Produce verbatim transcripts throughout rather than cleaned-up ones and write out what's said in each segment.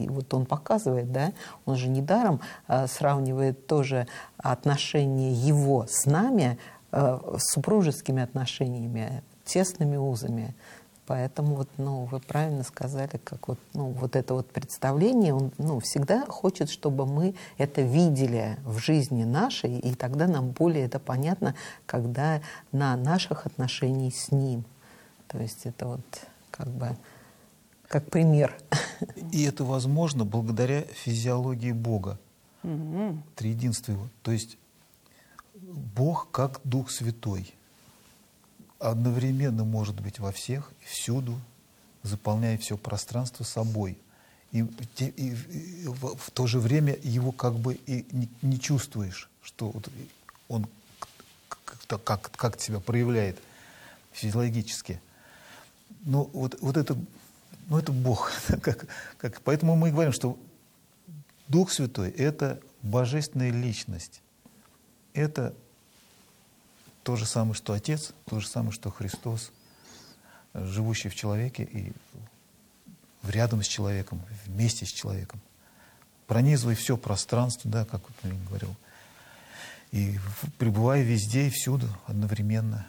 вот он показывает, да, он же недаром э, сравнивает тоже отношения его с нами э, с супружескими отношениями, тесными узами. Поэтому вот, ну, вы правильно сказали, как вот, ну, вот это вот представление, он, ну, всегда хочет, чтобы мы это видели в жизни нашей, и тогда нам более это понятно, когда на наших отношениях с ним. То есть это вот как бы как пример. И это возможно благодаря физиологии Бога, Mm-hmm. триединству Его. То есть Бог как Дух Святой одновременно может быть во всех, всюду, заполняя все пространство собой. И, и, и, и в, в то же время его как бы и не, не чувствуешь, что вот он как, как, как себя проявляет физиологически. Ну, вот, вот это, ну, это Бог. как, как, поэтому мы говорим, что Дух Святой — это божественная личность. Это то же самое, что Отец, то же самое, что Христос, живущий в человеке и рядом с человеком, вместе с человеком, пронизывая все пространство, да, как вот я говорил, и пребывая везде и всюду одновременно.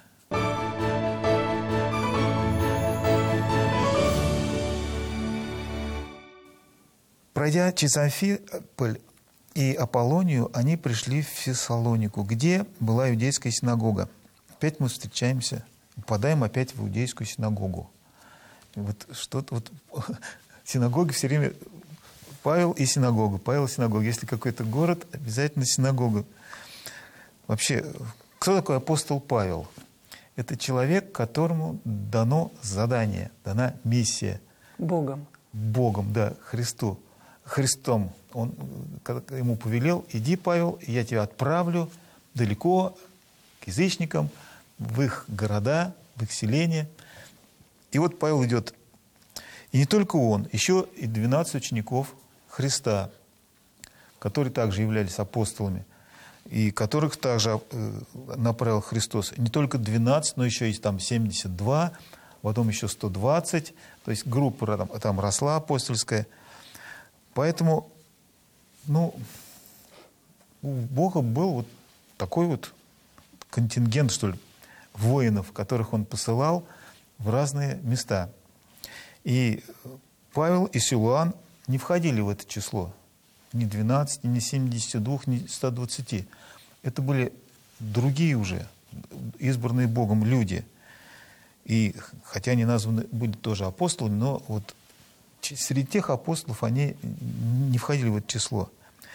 Пройдя через Амфиполь и Аполлонию, они пришли в Фессалонику, где была иудейская синагога. Опять мы встречаемся, попадаем опять в иудейскую синагогу. И вот что-то вот синагога все время Павел и синагога, Павел и синагога. Если какой-то город, обязательно синагога. Вообще, кто такой апостол Павел? Это человек, которому дано задание, дана миссия. Богом. Богом, да, Христу. Христом. Он ему повелел: иди, Павел, я тебя отправлю далеко к язычникам, в их города, в их селения. И вот Павел идет. И не только он, еще и двенадцать учеников Христа, которые также являлись апостолами, и которых также направил Христос. Не только двенадцать, но еще есть там семьдесят два, потом еще сто двадцать. То есть группа там, там росла апостольская. Поэтому, ну, у Бога был вот такой вот контингент, что ли, воинов, которых Он посылал в разные места. И Павел и Силуан не входили в это число. Ни двенадцать, ни семьдесят два, ни сто двадцать. Это были другие уже, избранные Богом люди. И хотя они названы были тоже апостолами, но вот среди тех апостолов они не входили в это число.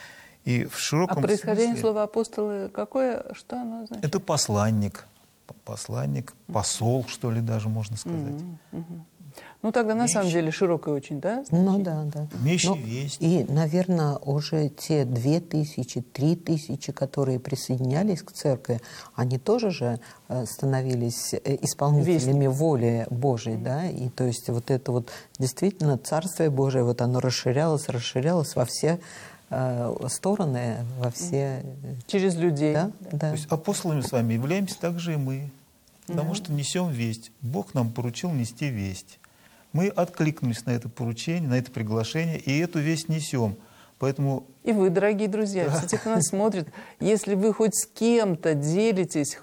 И в широком а происхождение смысле, слова апостолы какое? Что оно значит? это посланник. Посланник, посол, что ли, даже можно сказать. Mm-hmm. Mm-hmm. Ну, тогда на Имеющий... самом деле широкое очень, да? Ну да, да. Имеющий ну, весть. И, наверное, уже те две тысячи, три тысячи, которые присоединялись к церкви, они тоже же становились исполнителями Вестник. воли Божией, да, и то есть вот это вот действительно Царствие Божие, вот оно расширялось, расширялось во все э, стороны, во все... Через людей. Да, да. То есть апостолами с вами являемся также и мы, потому да. что несем весть. Бог нам поручил нести весть. Мы откликнулись на это поручение, на это приглашение, и эту весть несем. Поэтому... И вы, дорогие друзья, да. все те, кто нас смотрит, если вы хоть с кем-то делитесь,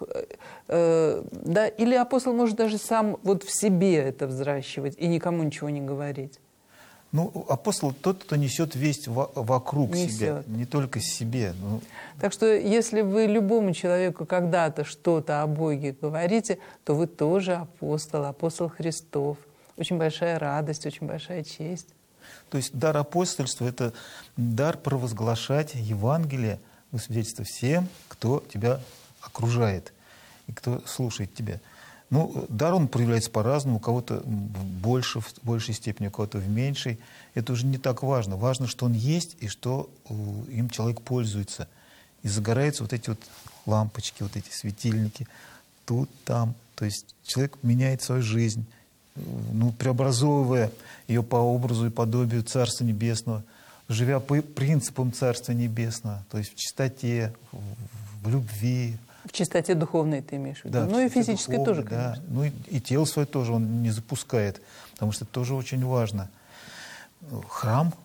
э, да, или апостол может даже сам вот в себе это взращивать и никому ничего не говорить. Ну, апостол тот, кто несет весть во вокруг несет. себя, не только себе. Ну... Так что, если вы любому человеку когда-то что-то о Боге говорите, то вы тоже апостол, апостол Христов. Очень большая радость, очень большая честь. То есть дар апостольства — это дар провозглашать Евангелие, свидетельство всем, кто тебя окружает и кто слушает тебя. Ну, дар, он проявляется по-разному, у кого-то больше, в большей степени, у кого-то в меньшей. Это уже не так важно. Важно, что он есть и что им человек пользуется. И загораются вот эти вот лампочки, вот эти светильники тут, там. То есть человек меняет свою жизнь, ну, преобразовывая ее по образу и подобию Царства Небесного, живя по принципам Царства Небесного, то есть в чистоте, в любви. В чистоте духовной ты имеешь в виду? Да, ну и физической духовной, тоже, конечно. Да. Ну и, и тело свое тоже он не запускает, потому что это тоже очень важно. Храм